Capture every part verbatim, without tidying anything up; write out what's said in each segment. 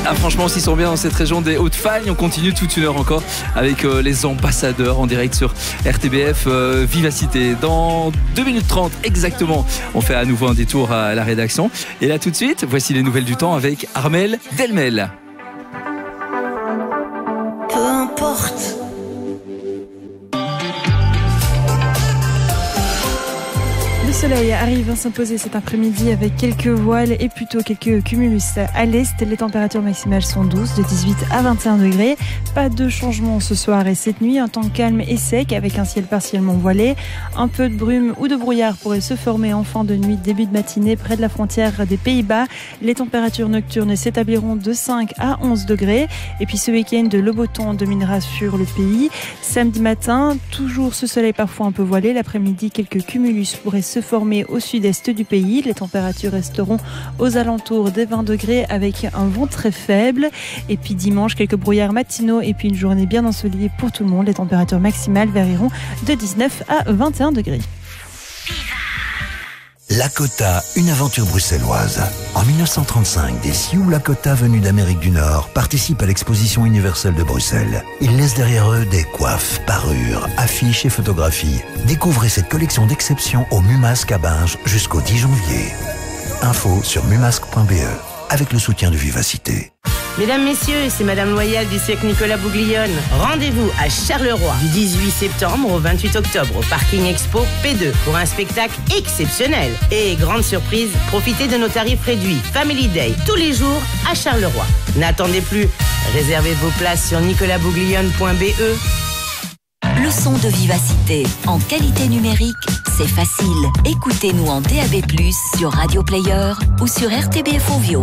Ah, franchement, on s'y sent bien dans cette région des Hauts-de-Fagne. On continue toute une heure encore avec euh, les ambassadeurs en direct sur R T B F euh, Vivacité. Dans deux minutes trente exactement, on fait à nouveau un détour à la rédaction. Et là tout de suite, voici les nouvelles du temps avec Armel Delmel. Peu importe. Le soleil arrive à s'imposer cet après-midi avec quelques voiles et plutôt quelques cumulus à l'est. Les températures maximales sont douces, de dix-huit à vingt et un degrés. Pas de changement ce soir et cette nuit. Un temps calme et sec avec un ciel partiellement voilé. Un peu de brume ou de brouillard pourrait se former en fin de nuit, début de matinée près de la frontière des Pays-Bas. Les températures nocturnes s'établiront de cinq à onze degrés. Et puis ce week-end, le beau temps dominera sur le pays. Samedi matin, toujours ce soleil parfois un peu voilé. L'après-midi, quelques cumulus pourraient se former au sud-est du pays. Les températures resteront aux alentours des vingt degrés avec un vent très faible. Et puis dimanche, quelques brouillards matinaux et puis une journée bien ensoleillée pour tout le monde. Les températures maximales varieront de dix-neuf à vingt et un degrés. Lakota, une aventure bruxelloise. En dix-neuf cent trente-cinq, des Sioux Lakota venus d'Amérique du Nord participent à l'exposition universelle de Bruxelles. Ils laissent derrière eux des coiffes, parures, affiches et photographies. Découvrez cette collection d'exception au Mumasque à Binge jusqu'au dix janvier. Info sur mumasque point b e avec le soutien de Vivacité. Mesdames, messieurs, c'est Madame Loyal du cirque Nicolas Bouglione. Rendez-vous à Charleroi du dix-huit septembre au vingt-huit octobre au Parking Expo P deux pour un spectacle exceptionnel. Et grande surprise, profitez de nos tarifs réduits Family Day tous les jours à Charleroi. N'attendez plus, réservez vos places sur nicolas bouglione point b e. Le son de Vivacité en qualité numérique, c'est facile. Écoutez-nous en D A B plus, sur Radio Player ou sur R T B F Ovio.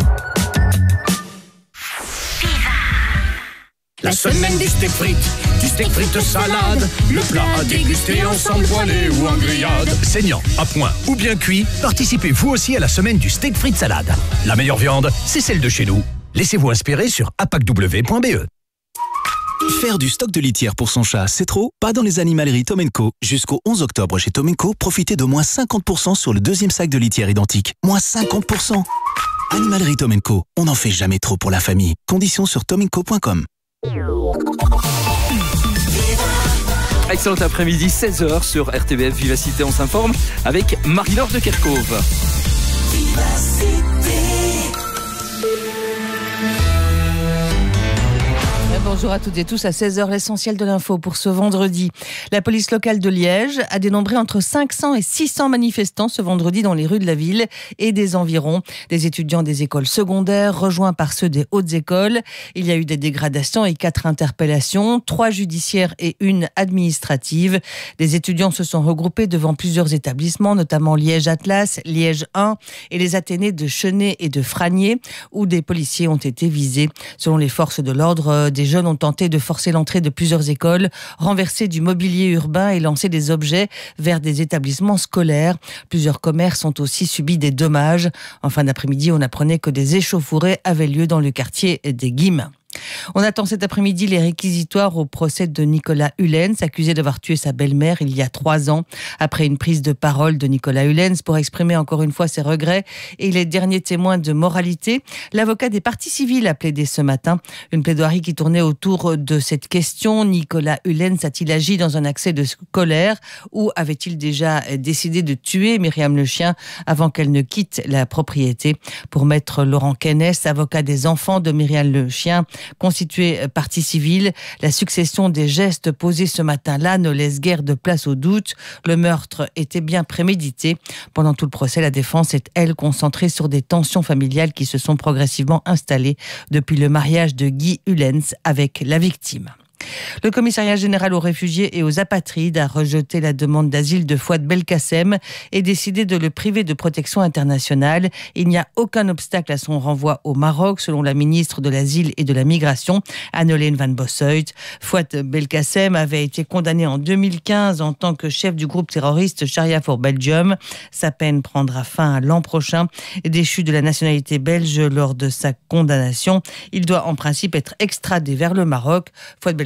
La semaine du steak frites, du steak frites salade, le plat à déguster ensemble voilé ou en grillade. Saignant, à point ou bien cuit, participez vous aussi à la semaine du steak frites salade. La meilleure viande, c'est celle de chez nous. Laissez-vous inspirer sur a p a c w point b e. Faire du stock de litière pour son chat, c'est trop? Pas dans les animaleries Tom and Co. Jusqu'au onze octobre chez Tom and Co, profitez de moins cinquante pour cent sur le deuxième sac de litière identique. Moins cinquante pour cent. Animalerie Tom and Co. On n'en fait jamais trop pour la famille. Conditions sur tom and co point com. Excellent après-midi, seize heures sur R T B F Vivacité, on s'informe avec Marie-Laure de Kerkhove. Bonjour à toutes et tous, à seize heures, l'essentiel de l'info pour ce vendredi. La police locale de Liège a dénombré entre cinq cents et six cents manifestants ce vendredi dans les rues de la ville et des environs. Des étudiants des écoles secondaires rejoints par ceux des hautes écoles. Il y a eu des dégradations et quatre interpellations, trois judiciaires et une administrative. Des étudiants se sont regroupés devant plusieurs établissements, notamment Liège Atlas, Liège un et les Athénées de Chenay et de Fragné, où des policiers ont été visés. Selon les forces de l'ordre, des jeunes ont tenté de forcer l'entrée de plusieurs écoles, renverser du mobilier urbain et lancer des objets vers des établissements scolaires. Plusieurs commerces ont aussi subi des dommages. En fin d'après-midi, on apprenait que des échauffourées avaient lieu dans le quartier des Guimes. On attend cet après-midi les réquisitoires au procès de Nicolas Hulens, accusé d'avoir tué sa belle-mère il y a trois ans. Après une prise de parole de Nicolas Hulens pour exprimer encore une fois ses regrets et les derniers témoins de moralité, l'avocat des parties civiles a plaidé ce matin. Une plaidoirie qui tournait autour de cette question. Nicolas Hulens a-t-il agi dans un accès de colère ou avait-il déjà décidé de tuer Myriam Le Chien avant qu'elle ne quitte la propriété? Pour maître Laurent Kennès, avocat des enfants de Myriam Le Chien, constituée partie civile, la succession des gestes posés ce matin-là ne laisse guère de place au doute. Le meurtre était bien prémédité. Pendant tout le procès, la défense est, elle, concentrée sur des tensions familiales qui se sont progressivement installées depuis le mariage de Guy Hulens avec la victime. Le commissariat général aux réfugiés et aux apatrides a rejeté la demande d'asile de Fouad Belkacem et décidé de le priver de protection internationale. Il n'y a aucun obstacle à son renvoi au Maroc, selon la ministre de l'Asile et de la Migration, Anne-Hélène Van Bossuit. Fouad Belkacem avait été condamné en deux mille quinze en tant que chef du groupe terroriste Sharia for Belgium. Sa peine prendra fin l'an prochain. Déchu de la nationalité belge lors de sa condamnation, il doit en principe être extradé vers le Maroc. Fouad Belkacem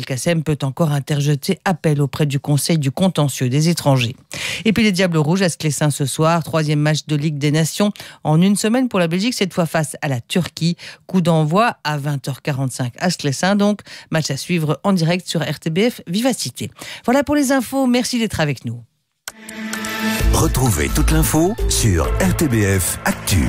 Belkacem peut encore interjeter appel auprès du Conseil du contentieux des étrangers. Et puis les Diables Rouges à Sclessin ce soir, troisième match de Ligue des Nations en une semaine pour la Belgique, cette fois face à la Turquie. Coup d'envoi à vingt heures quarante-cinq à Sclessin, donc match à suivre en direct sur R T B F Vivacité. Voilà pour les infos, merci d'être avec nous. Retrouvez toute l'info sur R T B F Actu.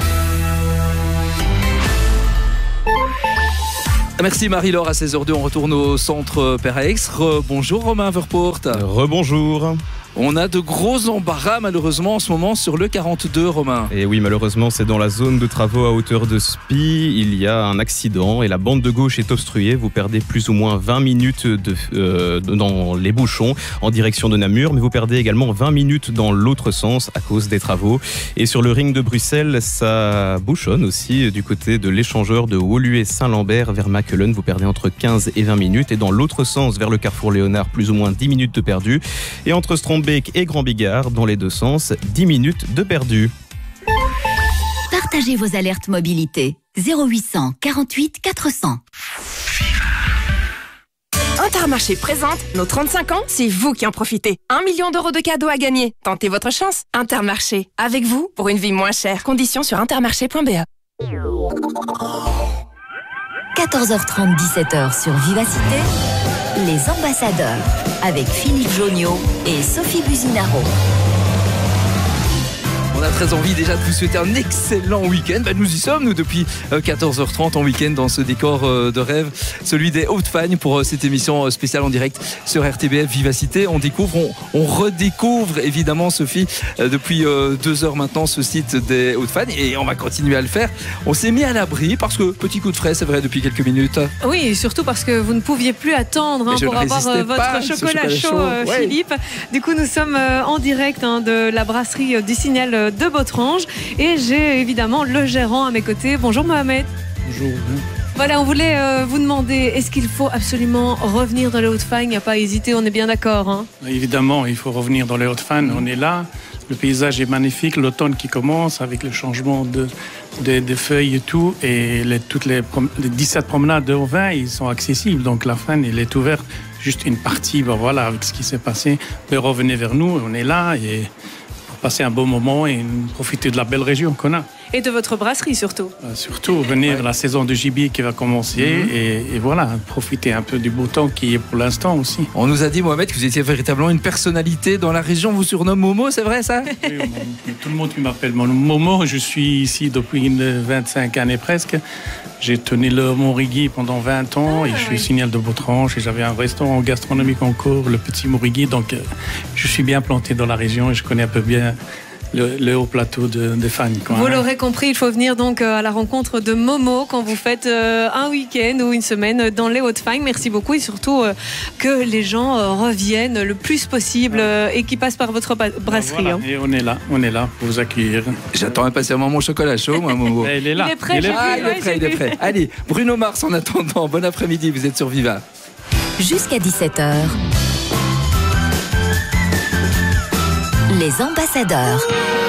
Merci Marie-Laure, à seize heures deux, on retourne au centre Peraex. Re, bonjour Romain Verpoort. Rebonjour. On a de gros embarras malheureusement en ce moment sur le quarante-deux, Romain. Et oui, malheureusement, c'est dans la zone de travaux à hauteur de Spie. Il y a un accident et la bande de gauche est obstruée. Vous perdez plus ou moins vingt minutes de, euh, dans les bouchons en direction de Namur, mais vous perdez également vingt minutes dans l'autre sens à cause des travaux. Et sur le ring de Bruxelles, ça bouchonne aussi du côté de l'échangeur de Woluwe-Saint-Lambert vers Makelen. Vous perdez entre quinze et vingt minutes. Et dans l'autre sens, vers le carrefour Léonard, plus ou moins dix minutes de perdu. Et entre Strombeek et Grand Bigard, dans les deux sens, dix minutes de perdu. Partagez vos alertes mobilité. zéro huit cent quarante-huit quatre cents. Intermarché présente nos trente-cinq ans, c'est vous qui en profitez. Un million d'euros de cadeaux à gagner. Tentez votre chance. Intermarché, avec vous pour une vie moins chère. Conditions sur intermarché point b e. quatorze heures trente, dix-sept heures sur Vivacité, les ambassadeurs avec Philippe Joniot et Sophie Buzinaro. On a très envie déjà de vous souhaiter un excellent week-end. Ben, nous y sommes, nous, depuis quatorze heures trente en week-end dans ce décor de rêve, celui des Hauts-de-Fagne pour cette émission spéciale en direct sur R T B F Vivacité. On découvre, on, on redécouvre évidemment, Sophie, depuis deux heures maintenant, ce site des Hauts-de-Fagne et on va continuer à le faire. On s'est mis à l'abri parce que petit coup de frais, c'est vrai, depuis quelques minutes. Oui, et surtout parce que vous ne pouviez plus attendre hein, pour avoir euh, votre pas, chocolat, chocolat chaud, chaud euh, ouais. Philippe. Du coup, nous sommes euh, en direct hein, de la brasserie euh, du Signal de Bottrange et j'ai évidemment le gérant à mes côtés. Bonjour Mohamed. Bonjour. Voilà, on voulait euh, vous demander, est-ce qu'il faut absolument revenir dans les Hauts-de-Fagne? Il n'y a pas à hésiter, on est bien d'accord hein? Évidemment, il faut revenir dans les Hauts-de-Fagne, on est là. Le paysage est magnifique, l'automne qui commence avec le changement de, de, de feuilles et tout. Et les, toutes les, les dix-sept promenades de Haut-Vin, ils sont accessibles. Donc la Fagne, elle est ouverte. Juste une partie, ben voilà, avec ce qui s'est passé. Mais revenez vers nous, on est là et pour passer un beau moment et profiter de la belle région qu'on a. Et de votre brasserie surtout. Euh, surtout, venir ouais. la saison de gibier qui va commencer mm-hmm. et, et voilà, profiter un peu du beau temps qui est pour l'instant aussi. On nous a dit, Mohamed, que vous étiez véritablement une personnalité dans la région. On vous surnomme Momo, c'est vrai ça? Oui, on, tout le monde qui m'appelle Momo. Je suis ici depuis une vingt-cinq années presque. J'ai tenu le Montrigui pendant vingt ans ah, et je suis oui. Signal de Bottrange et j'avais un restaurant gastronomique encore, le Petit Montrigui. Donc, euh, je suis bien planté dans la région et je connais un peu bien Le, le haut plateau de, de Fagne. Vous l'aurez compris, il faut venir donc à la rencontre de Momo quand vous faites un week-end ou une semaine dans les Hauts-de-Fagne. Merci beaucoup et surtout que les gens reviennent le plus possible et qui passent par votre brasserie. Voilà. Et on est là, on est là pour vous accueillir. J'attends impatiemment mon chocolat chaud, moi, Momo. Il est là. Il est prêt, il est, ah, il est prêt, il est prêt. Allez, Bruno Mars en attendant. Bon après-midi, vous êtes sur Viva. Jusqu'à dix-sept heures. Les ambassadeurs.